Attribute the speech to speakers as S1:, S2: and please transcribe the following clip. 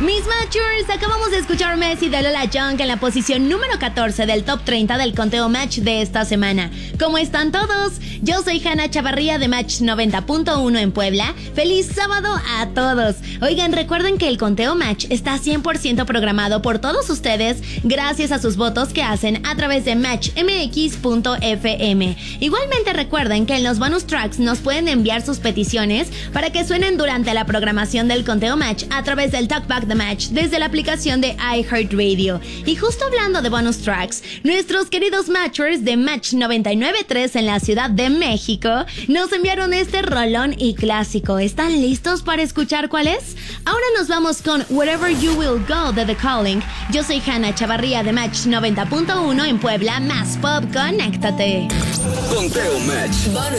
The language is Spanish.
S1: Mis Matchers, acabamos de escuchar Messi de Lola Young en la posición número 14 del top 30 del conteo Match de esta semana. ¿Cómo están todos? Yo soy Hanna Chavarría de Match 90.1 en Puebla. ¡Feliz sábado a todos! Oigan, recuerden que el conteo Match está 100% programado por todos ustedes gracias a sus votos que hacen a través de matchmx.fm. Igualmente recuerden que en los bonus tracks nos pueden enviar sus peticiones para que suenen durante la programación del conteo Match a través del Talkback The Match desde la aplicación de iHeartRadio. Y justo hablando de bonus tracks, nuestros queridos Matchers de Match 99.3 en la Ciudad de México nos enviaron este rolón y clásico. ¿Están listos para escuchar cuál es? Ahora nos vamos con Wherever You Will Go de The Calling. Yo soy Hanna Chavarría de Match 90.1 en Puebla, más pop, conéctate.
S2: Conteo Match. Bonus